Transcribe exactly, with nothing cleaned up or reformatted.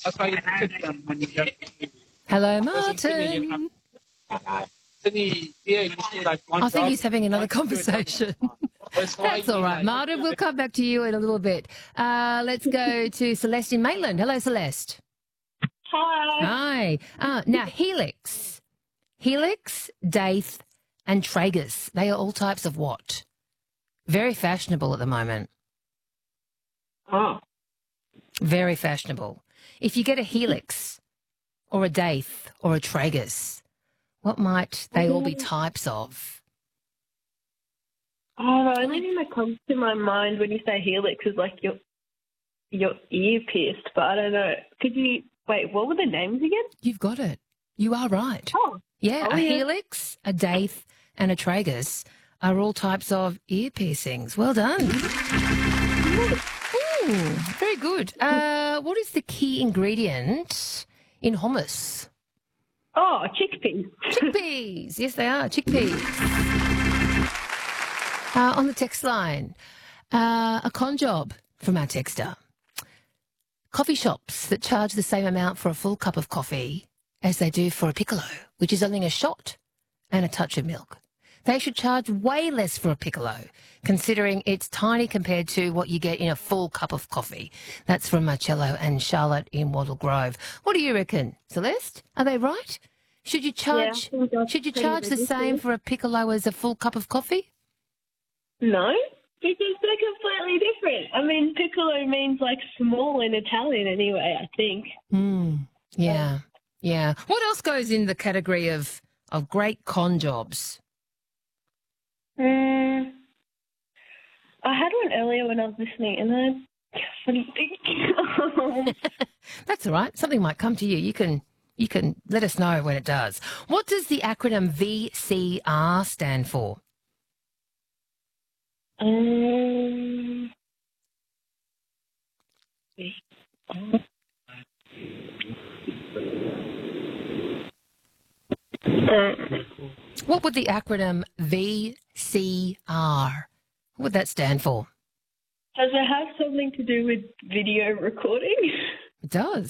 That's why you sit down when you get Hello, because in Sydney you Martin. have Sydney, yeah, you see like one I think job, he's having another one to do it, conversation. That's why That's all you, right, like, Martin. We'll come back to you in a little bit. Uh, let's go to Celeste in Maitland. Hello, Celeste. Hi. Hi. Uh, now, Helix. Helix, Daith, and Tragus. They are all types of what? Very fashionable at the moment. Oh. Very fashionable. If you get a Helix or a Daith or a Tragus, what might they all be types of? Oh, the only thing that comes to my mind when you say helix is like your your ear pierced, but I don't know. Could you wait? What were the names again? You've got it. You are right. Oh, Yeah, oh, a yeah. Helix, a Daith, and a Tragus are all types of ear piercings. Well done. Ooh, very good. Uh, what is the key ingredient in hummus? Oh, chickpeas. Chickpeas. Yes, they are. Chickpeas. Uh, on the text line, uh, a con job from our texter. Coffee shops that charge the same amount for a full cup of coffee as they do for a piccolo, which is only a shot and a touch of milk. They should charge way less for a piccolo, considering it's tiny compared to what you get in a full cup of coffee. That's from Marcello and Charlotte in Wattle Grove. What do you reckon, Celeste? Are they right? Should you charge? Yeah, I think that's should you pretty charge the same ridiculous. for a piccolo as a full cup of coffee? No, because they're completely different. I mean, piccolo means like small in Italian anyway, I think. Hmm. Yeah. Yeah. What else goes in the category of of great con jobs? Mm, I had one earlier when I was listening and I couldn't think. That's all right. Something might come to you. You can you can let us know when it does. What does the acronym V C R stand for? um, What would the acronym V C R? What would that stand for? does it have something to do with video recording? It does.